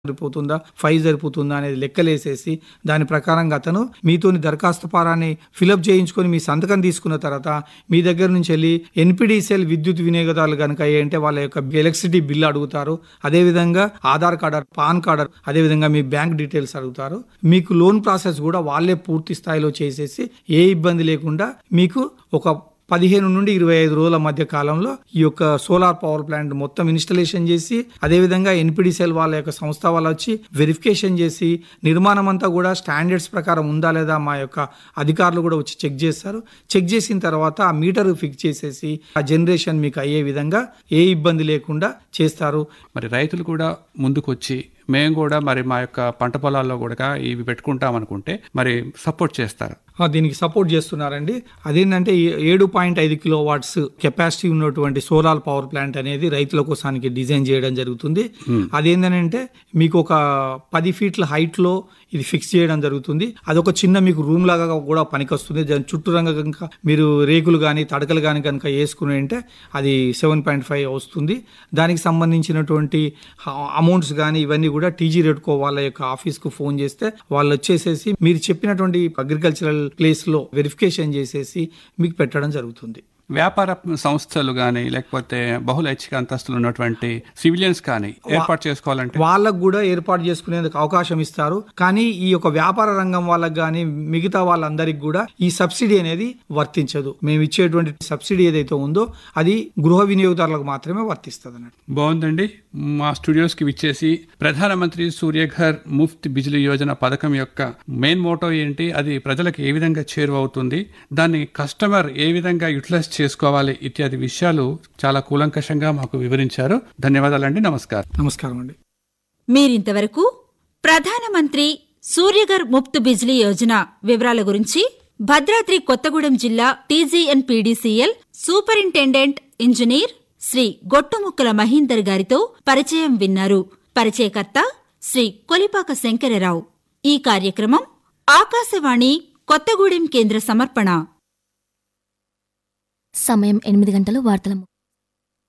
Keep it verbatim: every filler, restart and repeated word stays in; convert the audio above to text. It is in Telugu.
సరిపోతుందా, ఫైవ్ సరిపోతుందా అనేది లెక్కలేసేసి దాని ప్రకారంగా అతను మీతోని దరఖాస్తు ఫారాన్ని ఫిలప్ చేయించుకొని మీ సంతకం తీసుకున్న తర్వాత మీ దగ్గర నుంచి వెళ్ళి ఎన్పిడిసిఎల్ విద్యుత్ వినియోగదారులు కనుక ఏంటంటే వాళ్ళ యొక్క ఎలక్ట్రిసిటీ బిల్లు అడుగుతారు. అదేవిధంగా ఆధార్ కార్డు, పాన్ కార్డు, అదేవిధంగా మీ బ్యాంక్ డీటెయిల్స్ అడుగుతారు. మీకు లోన్ ప్రాసెస్ కూడా వాళ్ళే పూర్తి స్థాయిలో చేసేసి ఏ ఇబ్బంది లేకుండా మీకు ఒక పదిహేను నుండి ఇరవై ఐదు రోజుల మధ్య కాలంలో ఈ యొక్క సోలార్ పవర్ ప్లాంట్ మొత్తం ఇన్స్టలేషన్ చేసి, అదేవిధంగా ఎన్పిడిసిఎల్ వాళ్ళ యొక్క సంస్థ వాళ్ళు వచ్చి వెరిఫికేషన్ చేసి నిర్మాణం అంతా కూడా స్టాండర్డ్స్ ప్రకారం ఉందా లేదా మా యొక్క అధికారులు కూడా వచ్చి చెక్ చేస్తారు. చెక్ చేసిన తర్వాత ఆ మీటర్ ఫిక్స్ చేసేసి ఆ జనరేషన్ మీకు అయ్యే విధంగా ఏ ఇబ్బంది లేకుండా చేస్తారు. మరి రైతులు కూడా ముందుకొచ్చి మేము కూడా మరి మా యొక్క పంట పొలాల్లో కూడా ఇవి పెట్టుకుంటాం అనుకుంటే మరి సపోర్ట్ చేస్తారు. దీనికి సపోర్ట్ చేస్తున్నారండి. అదేంటంటే ఏడు పాయింట్ ఐదు కిలో వాట్స్ కెపాసిటీ ఉన్నటువంటి సోలార్ పవర్ ప్లాంట్ అనేది రైతుల కోసానికి డిజైన్ చేయడం జరుగుతుంది. అదేంటంటే మీకు ఒక పది ఫీట్ల హైట్ లో ఇది ఫిక్స్ చేయడం జరుగుతుంది. అదొక చిన్న మీకు రూమ్ లాగా కూడా పనికొస్తుంది. దాని చుట్టూ రంగ కనుక మీరు రేకులు కానీ తడకలు కానీ కనుక వేసుకుని అంటే అది సెవెన్ పాయింట్ ఫైవ్ వస్తుంది. దానికి సంబంధించినటువంటి అమౌంట్స్ కానీ ఇవన్నీ కూడా టీజీ రెడ్కో వాళ్ళ యొక్క ఆఫీస్ కు ఫోన్ చేస్తే వాళ్ళు వచ్చేసేసి మీరు చెప్పినటువంటి అగ్రికల్చరల్ ప్లేస్ లో వెరిఫికేషన్ చేసేసి మీకు పెట్టడం జరుగుతుంది. వ్యాపార సంస్థలు కానీ లేకపోతే బహుళ ఐచ్ఛిక అంతస్తులు ఉన్నటువంటి సివిలియన్స్ కానీ ఏర్పాటు చేసుకోవాలంటే వాళ్ళకు కూడా ఏర్పాటు చేసుకునేందుకు అవకాశం ఇస్తారు. కానీ ఈ యొక్క వ్యాపార రంగం వాళ్ళకి కానీ మిగతా వాళ్ళందరికీ కూడా ఈ సబ్సిడీ అనేది వర్తించదు. మేము ఇచ్చేటువంటి సబ్సిడీ ఏదైతే ఉందో అది గృహ వినియోగదారులకు మాత్రమే వర్తిస్తుంది అన్నట్టు. బాగుందండి. మా స్టూడియోస్ కి విచ్చేసి ప్రధానమంత్రి సూర్యఘర్ ముఫ్త్ బిజిలీ యోజన పథకం యొక్క మెయిన్ మోటో ఏంటి, అది ప్రజలకు ఏ విధంగా చేరువవుతుంది, దాన్ని కస్టమర్ ఏ విధంగా యూటిలైజ్ చేసుకోవాలి ఇత్యాది విషయాలు చాలా కూలంకషంగా మాకు వివరించారు. ధన్యవాదాలండి. నమస్కారం. నమస్కారం అండి. మీరింతవరకు ప్రధానమంత్రి సూర్యఘర్ ముఫ్త్ బిజ్లీ యోజన వివరాల గురించి భద్రాద్రి కొత్తగూడెం జిల్లా TGNPDCL superintendent engineer Shri Gottumukkala Mahinder గారితో పరిచయం విన్నారు. పరిచయకర్త శ్రీ కొలిపాక శంకరరావు. ఈ కార్యక్రమం ఆకాశవాణి కొత్తగూడెం కేంద్ర సమర్పణ. సమయం ఎనిమిది గంటలు. వార్తల